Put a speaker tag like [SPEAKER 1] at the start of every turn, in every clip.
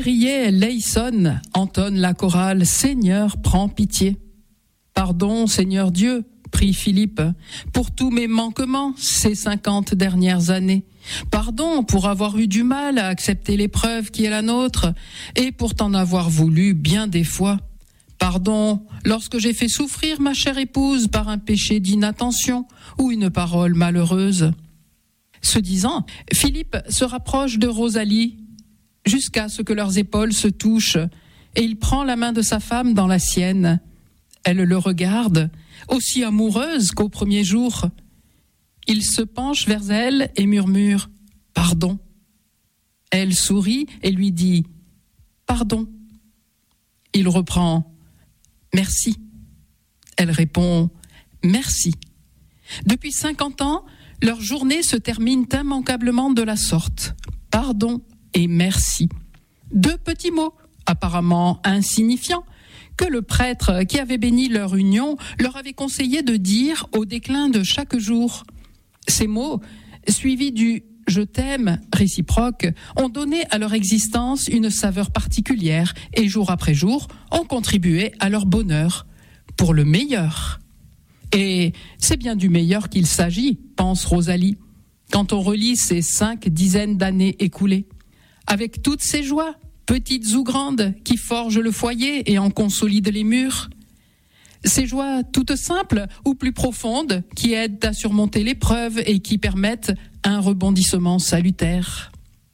[SPEAKER 1] Kyrie eleison, entonne la chorale, Seigneur, prends pitié. Pardon, Seigneur Dieu, prie Philippe, pour tous mes manquements ces 50 dernières années. Pardon pour avoir eu du mal à accepter l'épreuve qui est la nôtre et pour t'en avoir voulu bien des fois. Pardon lorsque j'ai fait souffrir ma chère épouse par un péché d'inattention ou une parole malheureuse. Ce disant, Philippe se rapproche de Rosalie jusqu'à ce que leurs épaules se touchent et il prend la main de sa femme dans la sienne. Elle le regarde, aussi amoureuse qu'au premier jour. Il se penche vers elle et murmure « Pardon ». Elle sourit et lui dit « Pardon ». Il reprend « Merci ». Elle répond « Merci ». Depuis 50 ans, leurs journées se terminent immanquablement de la sorte. Pardon et merci. 2 petits mots, apparemment insignifiants, que le prêtre qui avait béni leur union leur avait conseillé de dire au déclin de chaque jour. Ces mots, suivis du « je t'aime » réciproque, ont donné à leur existence une saveur particulière et jour après jour ont contribué à leur bonheur, pour le meilleur. Et c'est bien du meilleur qu'il s'agit, pense Rosalie, quand on relit ces 5 dizaines d'années écoulées. Avec toutes ces joies, petites ou grandes, qui forgent le foyer et en consolident les murs. Ces joies toutes simples ou plus profondes qui aident à surmonter l'épreuve et qui permettent un rebondissement salutaire.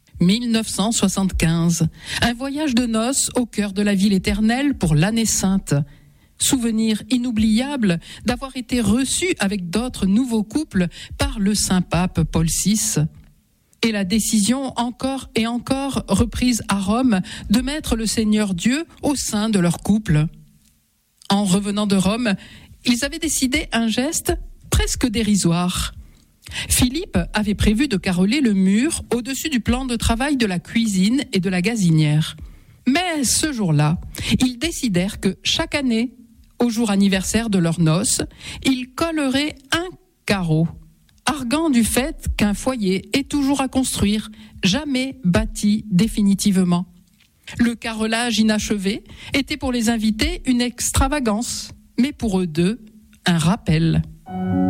[SPEAKER 1] 1975, un voyage de noces au cœur de la ville éternelle pour l'année sainte. Souvenir inoubliable d'avoir été reçu avec d'autres nouveaux couples par le Saint-Pape Paul VI. Et la décision encore et encore reprise à Rome de mettre le Seigneur Dieu au sein de leur couple. En revenant de Rome, ils avaient décidé un geste presque dérisoire. Philippe avait prévu de caroler le mur au-dessus du plan de travail de la cuisine et de la gazinière. Mais ce jour-là, ils décidèrent que chaque année, au jour anniversaire de leurs noces, ils colleraient un carreau, arguant du fait qu'un foyer est toujours à construire, jamais bâti définitivement. Le carrelage inachevé était pour les invités une extravagance, mais pour eux deux, un rappel.